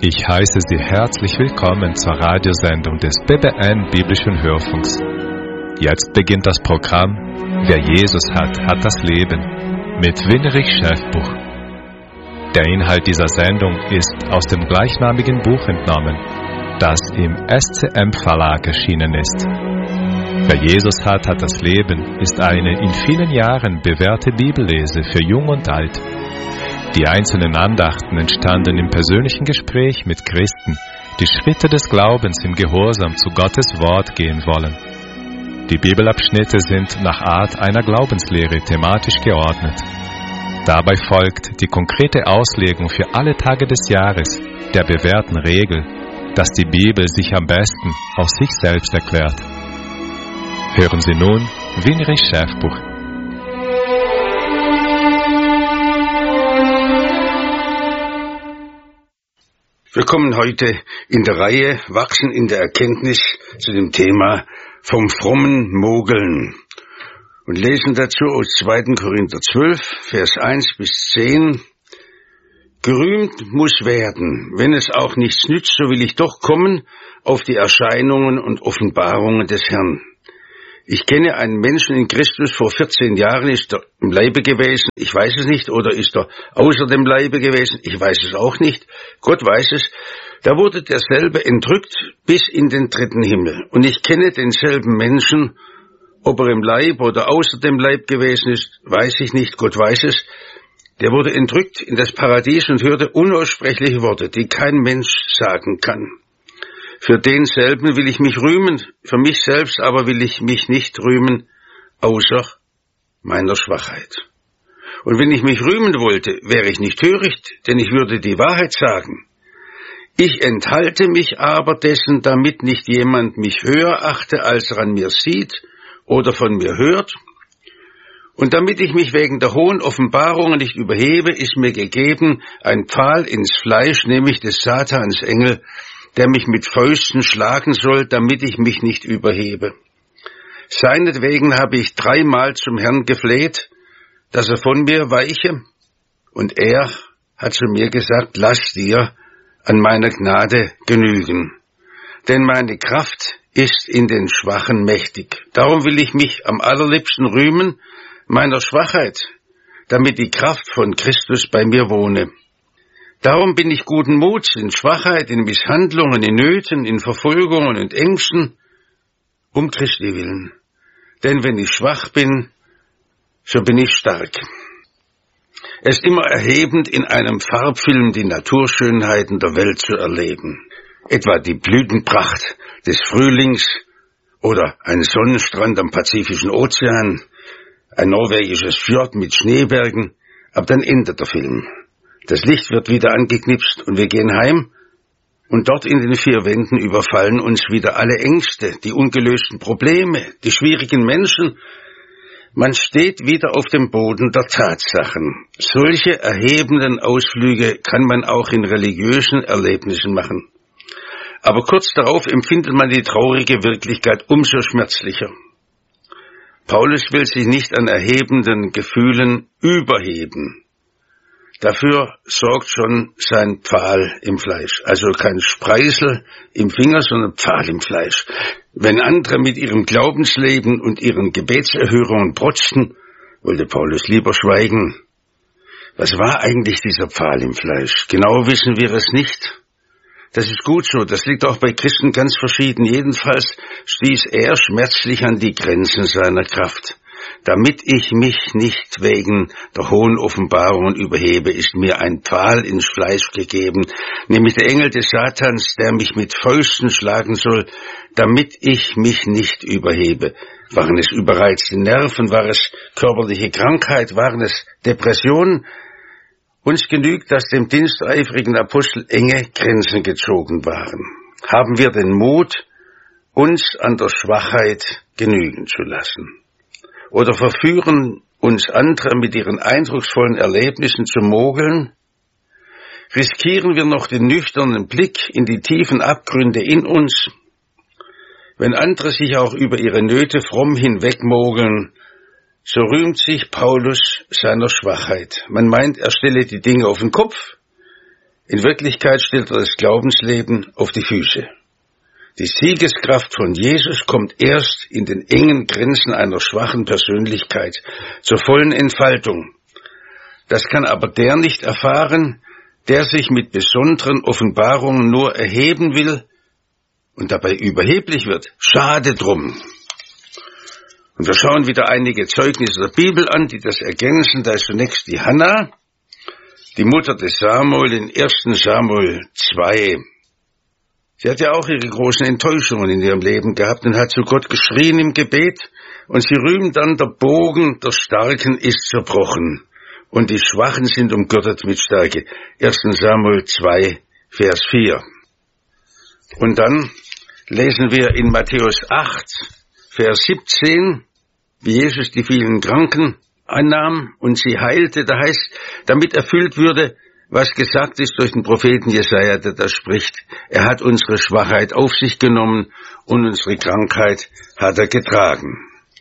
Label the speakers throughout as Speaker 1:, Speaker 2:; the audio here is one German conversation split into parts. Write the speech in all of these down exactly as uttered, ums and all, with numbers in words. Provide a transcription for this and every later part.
Speaker 1: Ich heiße Sie herzlich willkommen zur Radiosendung des B B N Biblischen Hörfunks. Jetzt beginnt das Programm Wer Jesus hat, hat das Leben mit Winnerich Schäfbuch. Der Inhalt dieser Sendung ist aus dem gleichnamigen Buch entnommen, das im S C M Verlag erschienen ist. Wer Jesus hat, hat das Leben ist eine in vielen Jahren bewährte Bibellese für Jung und Alt. Die einzelnen Andachten entstanden im persönlichen Gespräch mit Christen, die Schritte des Glaubens im Gehorsam zu Gottes Wort gehen wollen. Die Bibelabschnitte sind nach Art einer Glaubenslehre thematisch geordnet. Dabei folgt die konkrete Auslegung für alle Tage des Jahres der bewährten Regel, dass die Bibel sich am besten aus sich selbst erklärt. Hören Sie nun Winnerich Schäfbuch.
Speaker 2: Wir kommen heute in der Reihe Wachsen in der Erkenntnis zu dem Thema vom frommen Mogeln und lesen dazu aus zweiter Korinther zwölf, Vers eins bis zehn. Gerühmt muss werden, wenn es auch nichts nützt, so will ich doch kommen auf die Erscheinungen und Offenbarungen des Herrn. Ich kenne einen Menschen in Christus, vor vierzehn Jahren ist er im Leibe gewesen, ich weiß es nicht, oder ist er außer dem Leibe gewesen, ich weiß es auch nicht, Gott weiß es. Da wurde derselbe entrückt bis in den dritten Himmel. Und ich kenne denselben Menschen, ob er im Leib oder außer dem Leib gewesen ist, weiß ich nicht, Gott weiß es. Der wurde entrückt in das Paradies und hörte unaussprechliche Worte, die kein Mensch sagen kann. Für denselben will ich mich rühmen, für mich selbst aber will ich mich nicht rühmen, außer meiner Schwachheit. Und wenn ich mich rühmen wollte, wäre ich nicht töricht, denn ich würde die Wahrheit sagen. Ich enthalte mich aber dessen, damit nicht jemand mich höher achte, als er an mir sieht oder von mir hört. Und damit ich mich wegen der hohen Offenbarungen nicht überhebe, ist mir gegeben ein Pfahl ins Fleisch, nämlich des Satans Engel, der mich mit Fäusten schlagen soll, damit ich mich nicht überhebe. Seinetwegen habe ich dreimal zum Herrn gefleht, dass er von mir weiche, und er hat zu mir gesagt, lass dir an meiner Gnade genügen, denn meine Kraft ist in den Schwachen mächtig. Darum will ich mich am allerliebsten rühmen meiner Schwachheit, damit die Kraft von Christus bei mir wohne. Darum bin ich guten Muts in Schwachheit, in Misshandlungen, in Nöten, in Verfolgungen und Ängsten, um Christi willen. Denn wenn ich schwach bin, so bin ich stark. Es ist immer erhebend, in einem Farbfilm die Naturschönheiten der Welt zu erleben. Etwa die Blütenpracht des Frühlings oder ein Sonnenstrand am Pazifischen Ozean, ein norwegisches Fjord mit Schneebergen, aber dann endet der Film. Das Licht wird wieder angeknipst und wir gehen heim und dort in den vier Wänden überfallen uns wieder alle Ängste, die ungelösten Probleme, die schwierigen Menschen. Man steht wieder auf dem Boden der Tatsachen. Solche erhebenden Ausflüge kann man auch in religiösen Erlebnissen machen. Aber kurz darauf empfindet man die traurige Wirklichkeit umso schmerzlicher. Paulus will sich nicht an erhebenden Gefühlen überheben. Dafür sorgt schon sein Pfahl im Fleisch. Also kein Spreißel im Finger, sondern Pfahl im Fleisch. Wenn andere mit ihrem Glaubensleben und ihren Gebetserhörungen protzten, wollte Paulus lieber schweigen. Was war eigentlich dieser Pfahl im Fleisch? Genau wissen wir es nicht. Das ist gut so, das liegt auch bei Christen ganz verschieden. Jedenfalls stieß er schmerzlich an die Grenzen seiner Kraft. Damit ich mich nicht wegen der hohen Offenbarungen überhebe, ist mir ein Pfahl ins Fleisch gegeben, nämlich der Engel des Satans, der mich mit Fäusten schlagen soll, damit ich mich nicht überhebe. Waren es überreizte Nerven, war es körperliche Krankheit, waren es Depressionen? Uns genügt, dass dem diensteifrigen Apostel enge Grenzen gezogen waren. Haben wir den Mut, uns an der Schwachheit genügen zu lassen? Oder verführen uns andere mit ihren eindrucksvollen Erlebnissen zu mogeln? Riskieren wir noch den nüchternen Blick in die tiefen Abgründe in uns? Wenn andere sich auch über ihre Nöte fromm hinwegmogeln, so rühmt sich Paulus seiner Schwachheit. Man meint, er stelle die Dinge auf den Kopf. In Wirklichkeit stellt er das Glaubensleben auf die Füße. Die Siegeskraft von Jesus kommt erst in den engen Grenzen einer schwachen Persönlichkeit zur vollen Entfaltung. Das kann aber der nicht erfahren, der sich mit besonderen Offenbarungen nur erheben will und dabei überheblich wird. Schade drum. Und wir schauen wieder einige Zeugnisse der Bibel an, die das ergänzen. Da ist zunächst die Hannah, die Mutter des Samuel, in ersten Samuel zwei. Sie hat ja auch ihre großen Enttäuschungen in ihrem Leben gehabt und hat zu Gott geschrien im Gebet. Und sie rühmt dann, der Bogen der Starken ist zerbrochen und die Schwachen sind umgürtet mit Stärke. ersten Samuel zwei, Vers vier. Und dann lesen wir in Matthäus acht, Vers siebzehn, wie Jesus die vielen Kranken annahm und sie heilte. Da heißt, damit erfüllt würde, was gesagt ist durch den Propheten Jesaja, der da spricht. Er hat unsere Schwachheit auf sich genommen und unsere Krankheit hat er getragen.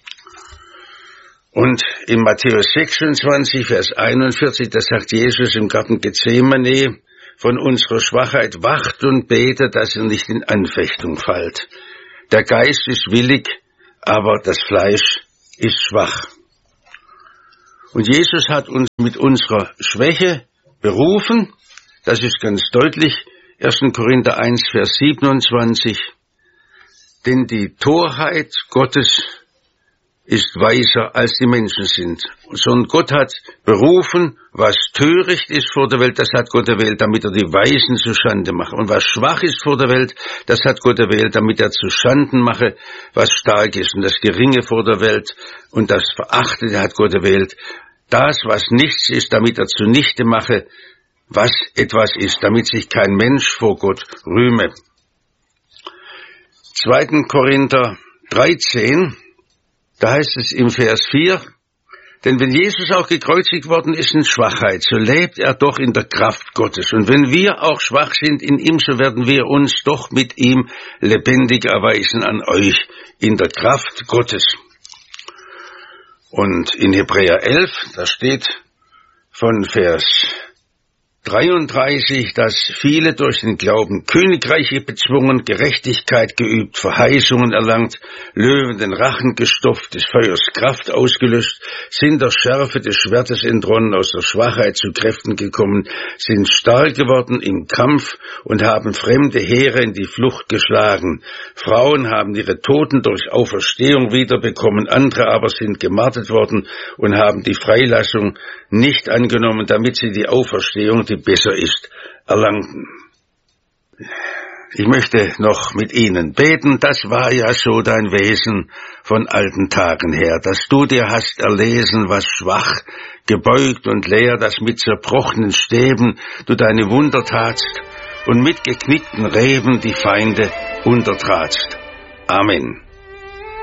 Speaker 2: Und in Matthäus sechsundzwanzig, Vers einundvierzig, da sagt Jesus im Garten Gethsemane, von unserer Schwachheit wacht und betet, dass ihr nicht in Anfechtung fallt. Der Geist ist willig, aber das Fleisch ist schwach. Und Jesus hat uns mit unserer Schwäche berufen, das ist ganz deutlich, ersten Korinther eins, Vers siebenundzwanzig, denn die Torheit Gottes ist weiser, als die Menschen sind. Sondern Gott hat berufen, was töricht ist vor der Welt, das hat Gott erwählt, damit er die Weisen zu Schande mache. Und was schwach ist vor der Welt, das hat Gott erwählt, damit er zu Schanden mache, was stark ist. Und das Geringe vor der Welt und das Verachtete hat Gott erwählt, das, was nichts ist, damit er zunichte mache, was etwas ist, damit sich kein Mensch vor Gott rühme. zweiten Korinther dreizehn, da heißt es im Vers vier, denn wenn Jesus auch gekreuzigt worden ist in Schwachheit, so lebt er doch in der Kraft Gottes. Und wenn wir auch schwach sind in ihm, so werden wir uns doch mit ihm lebendig erweisen an euch in der Kraft Gottes. Und in Hebräer elf, da steht von Vers dreiunddreißig, dass viele durch den Glauben Königreiche bezwungen, Gerechtigkeit geübt, Verheißungen erlangt, Löwen den Rachen gestopft, des Feuers Kraft ausgelöscht, sind der Schärfe des Schwertes entronnen, aus der Schwachheit zu Kräften gekommen, sind stark geworden im Kampf und haben fremde Heere in die Flucht geschlagen. Frauen haben ihre Toten durch Auferstehung wiederbekommen, andere aber sind gemartert worden und haben die Freilassung nicht angenommen, damit sie die Auferstehung, die besser ist, erlangten. Ich möchte noch mit Ihnen beten. Das war ja so dein Wesen von alten Tagen her, dass du dir hast erlesen, was schwach, gebeugt und leer, dass mit zerbrochenen Stäben du deine Wunder tatst und mit geknickten Reben die Feinde untertratst. Amen.